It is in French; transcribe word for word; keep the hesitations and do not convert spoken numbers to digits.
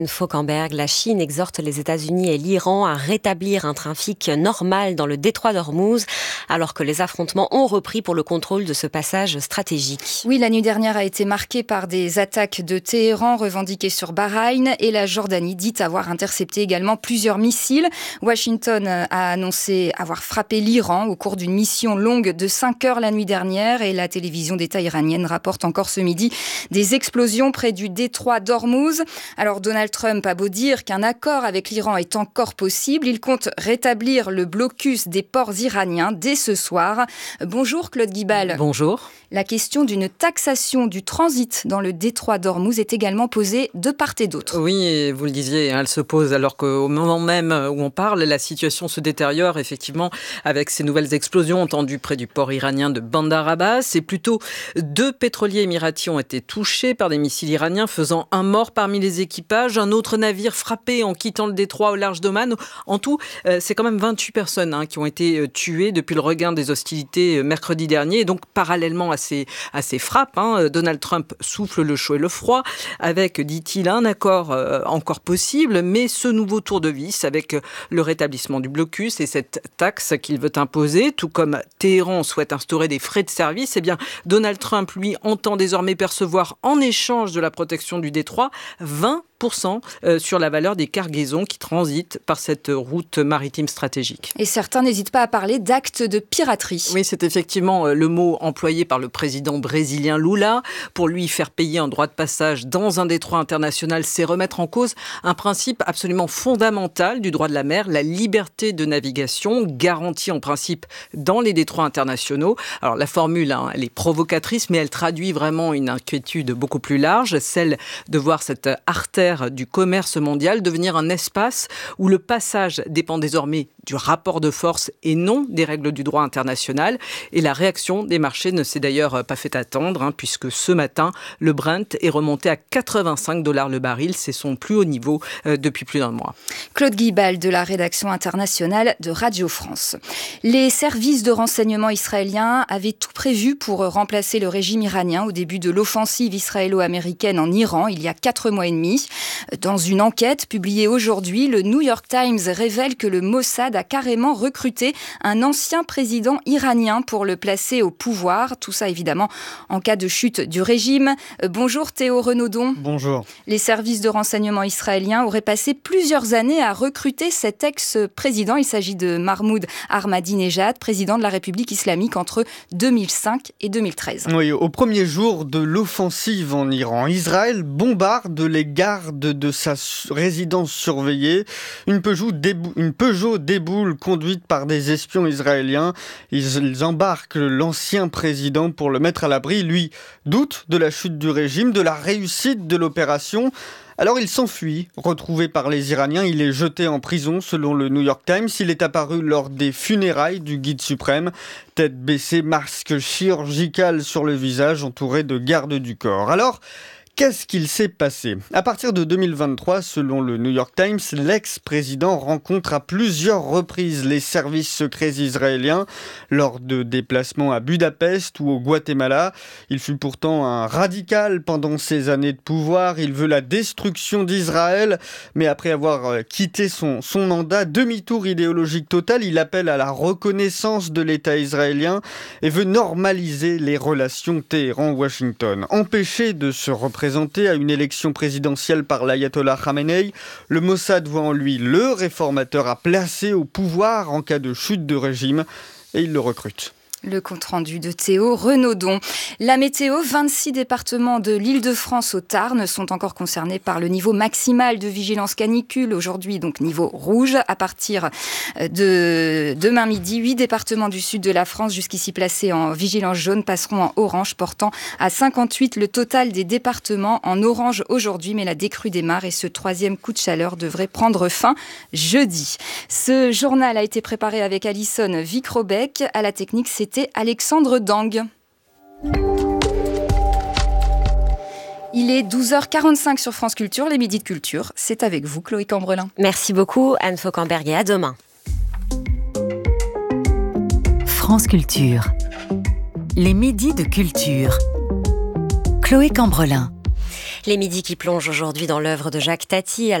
Fauquemberg, la Chine exhorte les États-Unis et l'Iran à rétablir un trafic normal dans le détroit d'Ormuz, alors que les affrontements ont repris pour le contrôle de ce passage stratégique. Oui, la nuit dernière a été marquée par des attaques de Téhéran revendiquées sur Bahreïn et la Jordanie dit avoir intercepté également plusieurs missiles. Washington a annoncé avoir frappé l'Iran au cours d'une mission longue de cinq heures la nuit dernière et la télévision d'État iranienne rapporte encore ce midi des explosions près du détroit d'Ormuz. Alors Donald Trump a beau dire qu'un accord avec l'Iran est encore possible, il compte rétablir le blocus des ports iraniens dès ce soir. Bonjour Claude Guibal. Bonjour. La question d'une taxation du transit dans le détroit d'Ormuz est également posée de part et d'autre. Oui, et vous le disiez, elle se pose alors qu'au moment même où on parle, la situation se détériore effectivement avec ces nouvelles explosions entendues près du port iranien de Bandar Abbas. Et plutôt deux pétroliers émiratis ont été touchés par des missiles iraniens faisant un mort parmi les équipages. Un autre navire frappé en quittant le détroit au large d'Oman. En tout, c'est quand même vingt-huit personnes hein, qui ont été tuées depuis le regain des hostilités mercredi dernier. Et donc, parallèlement à ces, à ces frappes, hein, Donald Trump souffle le chaud et le froid avec, dit-il, un accord euh, encore possible, mais ce nouveau tour de vis avec le rétablissement du blocus et cette taxe qu'il veut imposer, tout comme Téhéran souhaite instaurer des frais de service, eh bien, Donald Trump, lui, entend désormais percevoir en échange de la protection du détroit vingt pour cent sur la valeur des cargaisons qui transitent par cette route maritime stratégique. Et certains n'hésitent pas à parler d'actes de piraterie. Oui, c'est effectivement le mot employé par le président brésilien Lula. Pour lui, faire payer un droit de passage dans un détroit international, c'est remettre en cause un principe absolument fondamental du droit de la mer, la liberté de navigation, garantie en principe dans les détroits internationaux. Alors la formule, hein, elle est provocatrice, mais elle traduit vraiment une inquiétude beaucoup plus large, celle de voir cette artère du commerce mondial devenir un espace où le passage dépend désormais du rapport de force et non des règles du droit international. Et la réaction des marchés ne s'est d'ailleurs pas fait attendre, hein, puisque ce matin, le Brent est remonté à quatre-vingt-cinq dollars le baril. C'est son plus haut niveau euh, depuis plus d'un mois. Claude Guibal de la rédaction internationale de Radio France. Les services de renseignement israéliens avaient tout prévu pour remplacer le régime iranien au début de l'offensive israélo-américaine en Iran, il y a quatre mois et demi. Dans une enquête publiée aujourd'hui, le New York Times révèle que le Mossad a carrément recruté un ancien président iranien pour le placer au pouvoir. Tout ça, évidemment, en cas de chute du régime. Bonjour Théo Renaudon. Bonjour. Les services de renseignement israéliens auraient passé plusieurs années à recruter cet ex-président. Il s'agit de Mahmoud Ahmadinejad, président de la République islamique entre deux mille cinq et deux mille treize. Oui, au premier jour de l'offensive en Iran, Israël bombarde les gares de, de sa résidence surveillée. Une Peugeot, débou- une Peugeot déboule conduite par des espions israéliens. Ils, ils embarquent l'ancien président pour le mettre à l'abri. Lui doute de la chute du régime, de la réussite de l'opération. Alors il s'enfuit, retrouvé par les Iraniens, il est jeté en prison selon le New York Times. Il est apparu lors des funérailles du guide suprême, tête baissée, masque chirurgical sur le visage, entouré de gardes du corps. Alors, qu'est-ce qu'il s'est passé ? À partir de deux mille vingt-trois, selon le New York Times, l'ex-président rencontre à plusieurs reprises les services secrets israéliens lors de déplacements à Budapest ou au Guatemala. Il fut pourtant un radical pendant ses années de pouvoir. Il veut la destruction d'Israël, mais après avoir quitté son, son mandat, demi-tour idéologique total, il appelle à la reconnaissance de l'État israélien et veut normaliser les relations Téhéran-Washington. Empêché de se représenter à une élection présidentielle par l'ayatollah Khamenei, le Mossad voit en lui le réformateur à placer au pouvoir en cas de chute de régime et il le recrute. Le compte-rendu de Théo Renaudon. La météo, vingt-six départements de l'Île-de-France au Tarn sont encore concernés par le niveau maximal de vigilance canicule. Aujourd'hui, donc niveau rouge. À partir de demain midi, huit départements du sud de la France, jusqu'ici placés en vigilance jaune, passeront en orange, portant à cinquante-huit le total des départements en orange aujourd'hui. Mais la décrue démarre et ce troisième coup de chaleur devrait prendre fin jeudi. Ce journal a été préparé avec Alison Vicrobec. À la technique, c'est C'était Alexandre Dang. Il est douze heures quarante-cinq sur France Culture, les Midis de Culture. C'est avec vous, Chloé Cambrelin. Merci beaucoup, Anne Fauquemberg, et à demain. France Culture, les Midis de Culture. Chloé Cambrelin. Les midis qui plongent aujourd'hui dans l'œuvre de Jacques Tati.